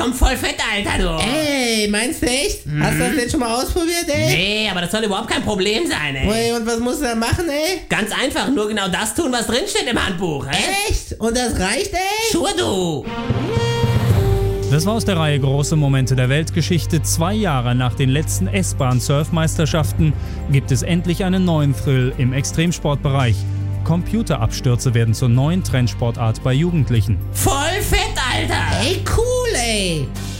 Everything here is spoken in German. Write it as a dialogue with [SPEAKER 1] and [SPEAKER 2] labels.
[SPEAKER 1] kommt voll fett, Alter, du.
[SPEAKER 2] Ey, meinst du echt? Hast du das denn schon mal ausprobiert, ey?
[SPEAKER 1] Nee, aber das soll überhaupt kein Problem sein, ey.
[SPEAKER 2] Ey, und was musst du da machen, ey?
[SPEAKER 1] Ganz einfach, nur genau das tun, was drinsteht im Handbuch, ey.
[SPEAKER 2] Echt? Und das reicht, ey?
[SPEAKER 1] Schuhe, du.
[SPEAKER 3] Das war aus der Reihe Große Momente der Weltgeschichte. 2 Jahre nach den letzten S-Bahn-Surfmeisterschaften gibt es endlich einen neuen Thrill im Extremsportbereich. Computerabstürze werden zur neuen Trendsportart bei Jugendlichen.
[SPEAKER 1] Voll fett, Alter.
[SPEAKER 2] Ey, cool, ey.